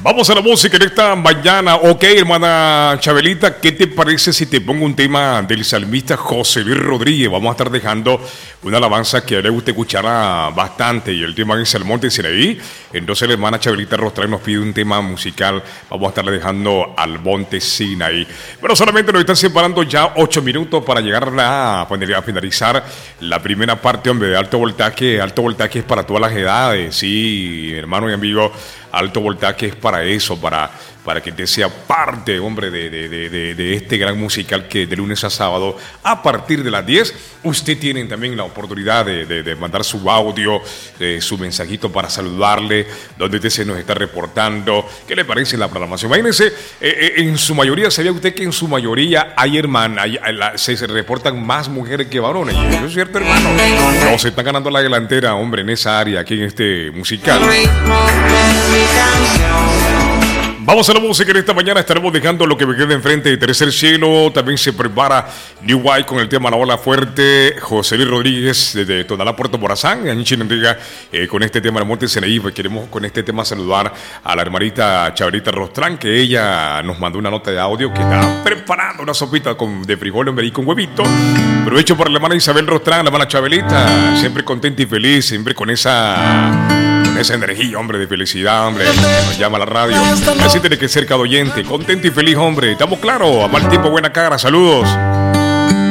Vamos a la música en esta mañana. Ok, hermana Chabelita, ¿qué te parece si te pongo un tema del salmista José Luis Rodríguez? Vamos a estar dejando una alabanza que a él le gusta escuchar bastante, y el tema es el Monte Sinaí. Entonces la hermana Chabelita Rostrán nos pide un tema musical. Vamos a estarle dejando al Monte Sinaí. Pero solamente nos están separando ya 8 minutos para llegar a finalizar la primera parte, hombre, de Alto Voltaje. Alto Voltaje es para todas las edades, sí, hermano y amigo. Alto Voltaje es para eso, para que te sea parte, hombre, de este gran musical que de lunes a sábado, a partir de las 10, usted tiene también la oportunidad de mandar su audio, su mensajito para saludarle, donde usted se nos está reportando. ¿Qué le parece la programación? Imagínense, en su mayoría, ¿sabía usted que en su mayoría hay hermanas, se reportan más mujeres que varones? Y eso es cierto, hermano. No, se está ganando la delantera, hombre, en esa área, aquí en este musical. Vamos a la música en esta mañana. Estaremos dejando lo que me queda enfrente de Tercer Cielo. También se prepara New White con el tema La Ola Fuerte. José Luis Rodríguez desde Tonalá, Puerto Morazán, en Chinandega, con este tema del Monte Sinaí. Pues queremos con este tema saludar a la hermanita Chabelita Rostrán, que ella nos mandó una nota de audio que está preparando una sopita de frijol y con huevito. Provecho para la hermana Isabel Rostrán, la hermana Chabelita, siempre contenta y feliz, siempre con esa energía, hombre, de felicidad, hombre, que nos llama a la radio. Así tiene que ser cada oyente, contento y feliz, hombre. Estamos claros, a mal tiempo, buena cara, saludos.